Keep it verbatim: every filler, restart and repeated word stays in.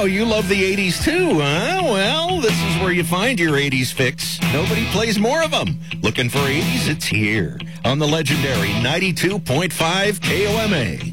Oh, you love the eighties too, huh? Well, this is where you find your eighties fix. Nobody plays more of them. Looking for eighties? It's here on the legendary ninety-two point five K O M A.